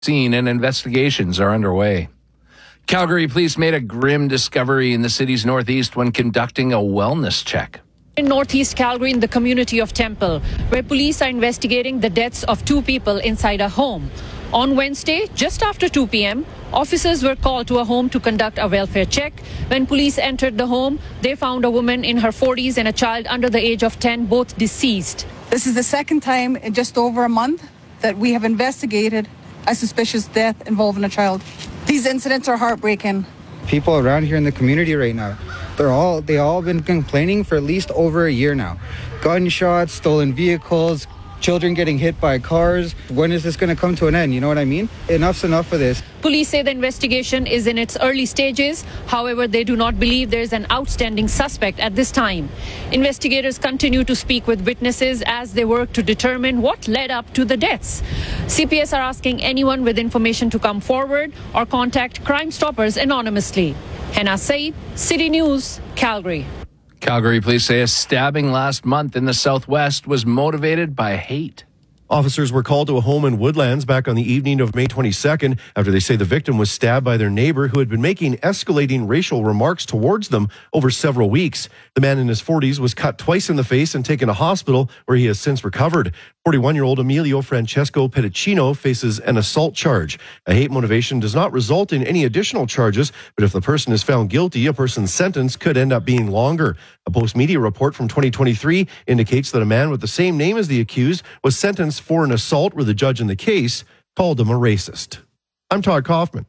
scene and investigations are underway. Calgary police made a grim discovery in the city's northeast when conducting a wellness check. In northeast Calgary, in the community of Temple, where police are investigating the deaths of two people inside a home. On Wednesday, just after 2 p.m., officers were called to a home to conduct a welfare check. When police entered the home, they found a woman in her 40s and a child under the age of 10, both deceased. This is the second time in just over a month that we have investigated a suspicious death involving a child. These incidents are heartbreaking. People around here in the community right now, they all been complaining for at least over a year now. Gunshots, stolen vehicles, children getting hit by cars. When is this going to come to an end? You know what I mean? Enough's enough of this. Police say the investigation is in its early stages. However, they do not believe there is an outstanding suspect at this time. Investigators continue to speak with witnesses as they work to determine what led up to the deaths. CPS are asking anyone with information to come forward or contact Crime Stoppers anonymously. Hannah Said, City News, Calgary. Calgary police say a stabbing last month in the southwest was motivated by hate. Officers were called to a home in Woodlands back on the evening of May 22nd after they say the victim was stabbed by their neighbor who had been making escalating racial remarks towards them over several weeks. The man in his 40s was cut twice in the face and taken to hospital where he has since recovered. 41-year-old Emilio Francesco Pedicino faces an assault charge. A hate motivation does not result in any additional charges, but if the person is found guilty, a person's sentence could end up being longer. A Post-Media report from 2023 indicates that a man with the same name as the accused was sentenced for an assault where the judge in the case called him a racist. I'm Todd Kaufman.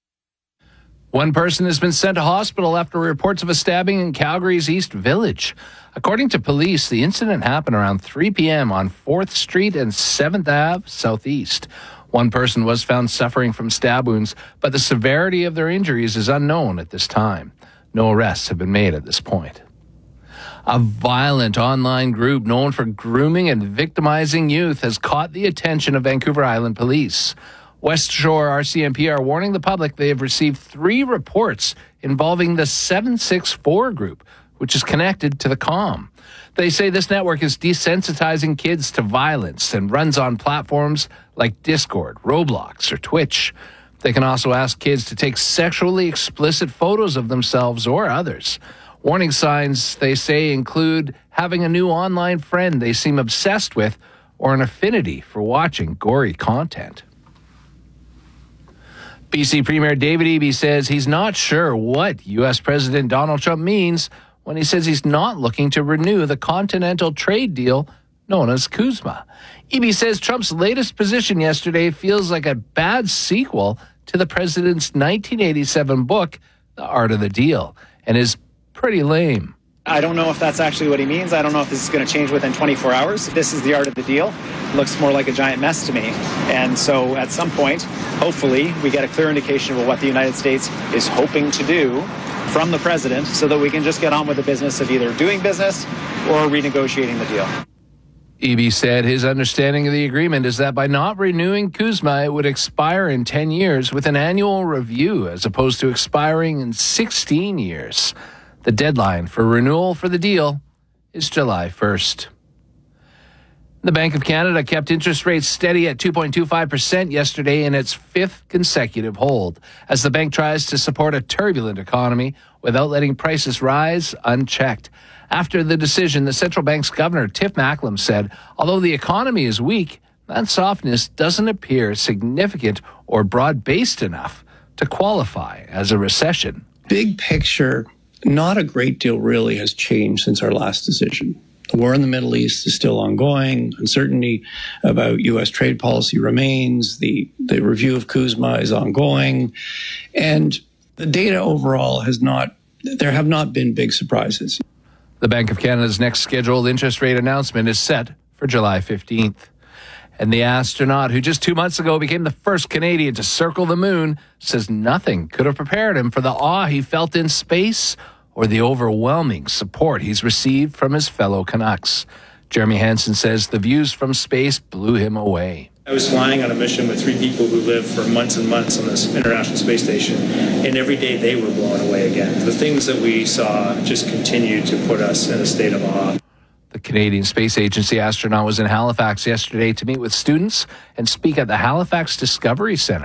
One person has been sent to hospital after reports of a stabbing in Calgary's East Village. According to police, the incident happened around 3 p.m. on 4th Street and 7th Ave Southeast. One person was found suffering from stab wounds, but the severity of their injuries is unknown at this time. No arrests have been made at this point. A violent online group known for grooming and victimizing youth has caught the attention of Vancouver Island police. West Shore RCMP are warning the public they have received 3 reports involving the 764 group, which is connected to the COM. They say this network is desensitizing kids to violence and runs on platforms like Discord, Roblox, or Twitch. They can also ask kids to take sexually explicit photos of themselves or others. Warning signs, they say, include having a new online friend they seem obsessed with or an affinity for watching gory content. BC Premier David Eby says he's not sure what U.S. President Donald Trump means when he says he's not looking to renew the continental trade deal known as CUSMA. Eby says Trump's latest position yesterday feels like a bad sequel to the president's 1987 book, The Art of the Deal, and is pretty lame. I don't know if that's actually what he means. I don't know if this is going to change within 24 hours. This is the art of the deal. It looks more like a giant mess to me. And so at some point, hopefully, we get a clear indication of what the United States is hoping to do from the president so that we can just get on with the business of either doing business or renegotiating the deal. Eby said his understanding of the agreement is that by not renewing CUSMA, it would expire in 10 years with an annual review as opposed to expiring in 16 years. The deadline for renewal for the deal is July 1st. The Bank of Canada kept interest rates steady at 2.25% yesterday in its 5th consecutive hold, as the bank tries to support a turbulent economy without letting prices rise unchecked. After the decision, the central bank's governor, Tiff Macklem, said, although the economy is weak, that softness doesn't appear significant or broad-based enough to qualify as a recession. Big picture, not a great deal really has changed since our last decision. The war in the Middle East is still ongoing. Uncertainty about U.S. trade policy remains. The review of CUSMA is ongoing. And the data overall there have not been big surprises. The Bank of Canada's next scheduled interest rate announcement is set for July 15th. And the astronaut who just 2 months ago became the first Canadian to circle the moon says nothing could have prepared him for the awe he felt in space or the overwhelming support he's received from his fellow Canucks. Jeremy Hansen says the views from space blew him away. I was flying on a mission with 3 people who lived for months and months on this International Space Station, and every day they were blown away again. The things that we saw just continued to put us in a state of awe. The Canadian Space Agency astronaut was in Halifax yesterday to meet with students and speak at the Halifax Discovery Centre.